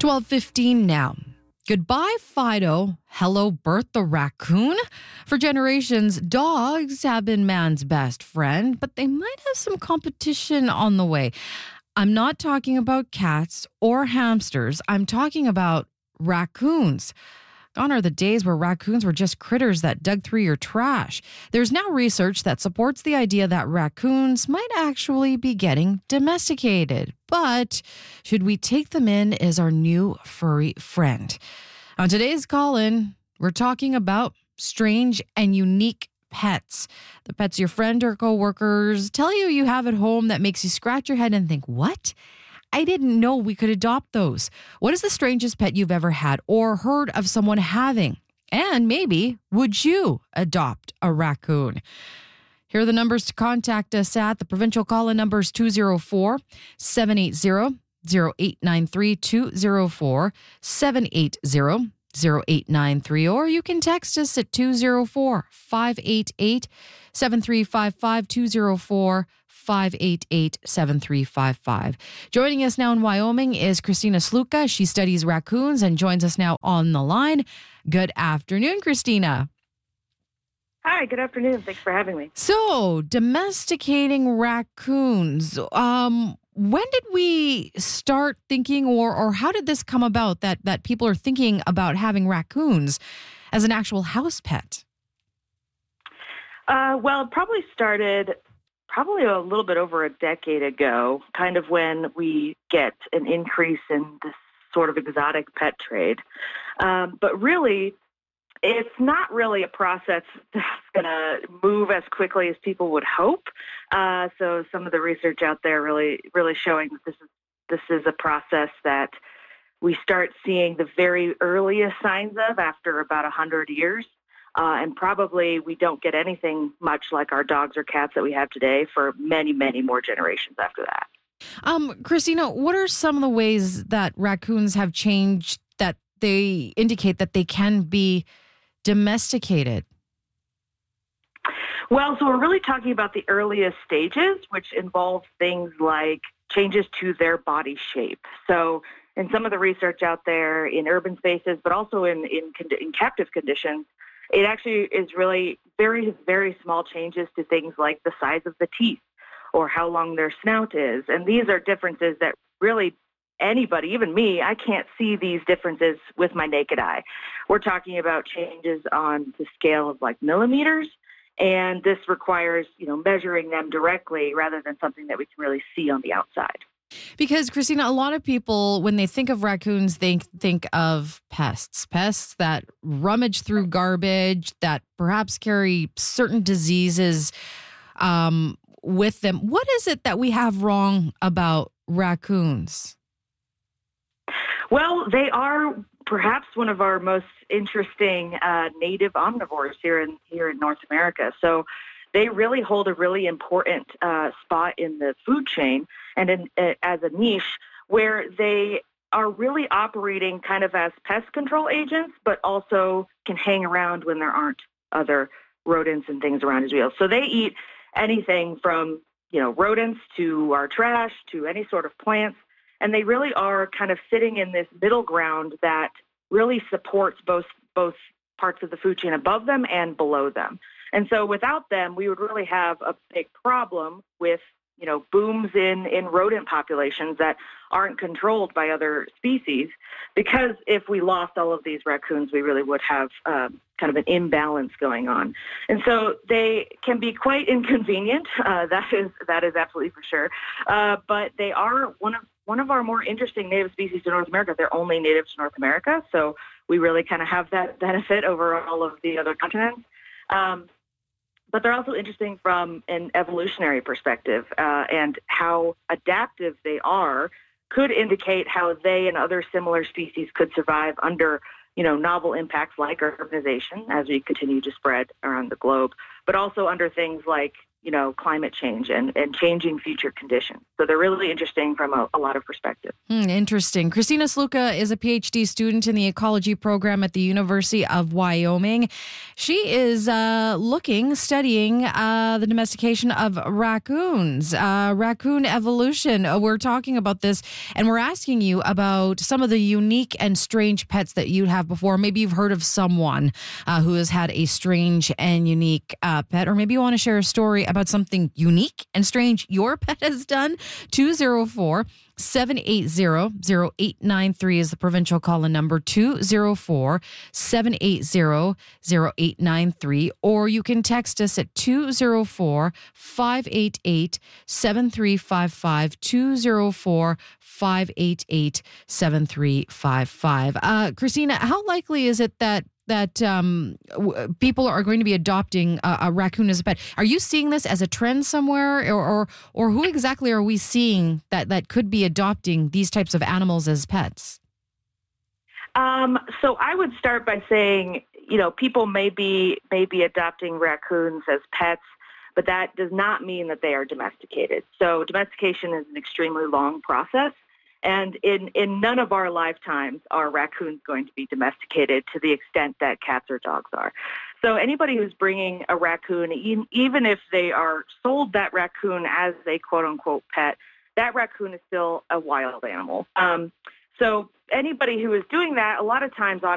12:15 now. Goodbye, Fido. Hello, Bert the raccoon. For generations, dogs have been man's best friend, but they might have some competition on the way. I'm not talking about cats or hamsters. I'm talking about raccoons. Gone are the days where raccoons were just critters that dug through your trash. There's now research that supports the idea that raccoons might actually be getting domesticated. But should we take them in as our new furry friend? On today's call-in, we're talking about strange and unique pets. The pets your friend or coworkers tell you have at home that makes you scratch your head and think, what? I didn't know we could adopt those. What is the strangest pet you've ever had or heard of someone having? And maybe, would you adopt a raccoon? Here are the numbers to contact us at. The provincial call-in number is 204-780-0893, 204-780-0893, or you can text us at 204-588-7355, 204-588-7355. Joining us now in Wyoming is Christina Sluka. She studies raccoons and joins us now on the line. Good afternoon, Christina. Hi, good afternoon. Thanks for having me. So, domesticating raccoons. When did we start thinking, or how did this come about that people are thinking about having raccoons as an actual house pet? Well, it probably started a little bit over a decade ago, kind of when we get an increase in this sort of exotic pet trade. But really, it's not really a process that's going to move as quickly as people would hope. So some of the research out there really showing that this is a process that we start seeing the very earliest signs of after about 100 years. And probably we don't get anything much like our dogs or cats that we have today for many, many more generations after that. Christina, what are some of the ways that raccoons have changed that they indicate that they can be domesticated? Well, so we're really talking about the earliest stages, which involve things like changes to their body shape. So in some of the research out there in urban spaces, but also in captive conditions, it actually is really very, very small changes to things like the size of the teeth or how long their snout is. And these are differences that really anybody, even me, I can't see these differences with my naked eye. We're talking about changes on the scale of like millimeters, and this requires, measuring them directly rather than something that we can really see on the outside. Because, Christina, a lot of people, when they think of raccoons, they think of pests that rummage through garbage, that perhaps carry certain diseases with them. What is it that we have wrong about raccoons? Well, they are perhaps one of our most interesting native omnivores here in North America. So they really hold a really important spot in the food chain and as a niche where they are really operating kind of as pest control agents, but also can hang around when there aren't other rodents and things around as well. So they eat anything from, rodents to our trash to any sort of plants. And they really are kind of sitting in this middle ground that really supports both parts of the food chain above them and below them. And so without them, we would really have a big problem with, booms in rodent populations that aren't controlled by other species. Because if we lost all of these raccoons, we really would have kind of an imbalance going on. And so they can be quite inconvenient. That is absolutely for sure. But they are one of our more interesting native species to North America. They're only native to North America, so we really kind of have that benefit over all of the other continents. But they're also interesting from an evolutionary perspective, and how adaptive they are could indicate how they and other similar species could survive under, novel impacts like urbanization as we continue to spread around the globe, but also under things like climate change and changing future conditions. So they're really interesting from a lot of perspectives. Interesting. Christina Sluka is a PhD student in the ecology program at the University of Wyoming. She is studying the domestication of raccoons, raccoon evolution. We're talking about this, and we're asking you about some of the unique and strange pets that you have before. Maybe you've heard of someone who has had a strange and unique pet, or maybe you want to share a story about something unique and strange your pet has done. 204-780-0893 is the provincial call-in number, 204-780-0893, or you can text us at 204-588-7355, 204-588-7355. Christina, how likely is it that people are going to be adopting a raccoon as a pet? Are you seeing this as a trend somewhere, or who exactly are we seeing that could be adopting these types of animals as pets? So I would start by saying, people may be adopting raccoons as pets, but that does not mean that they are domesticated. So domestication is an extremely long process. And in none of our lifetimes are raccoons going to be domesticated to the extent that cats or dogs are. So anybody who's bringing a raccoon, even if they are sold that raccoon as a quote-unquote pet, that raccoon is still a wild animal. So anybody who is doing that, a lot of times